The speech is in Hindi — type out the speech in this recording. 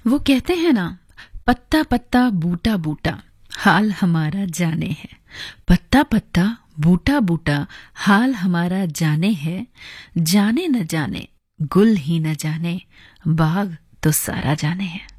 वो कहते हैं ना, पत्ता पत्ता बूटा बूटा हाल हमारा जाने है। पत्ता पत्ता बूटा बूटा हाल हमारा जाने है। जाने न जाने गुल ही न जाने बाग तो सारा जाने है।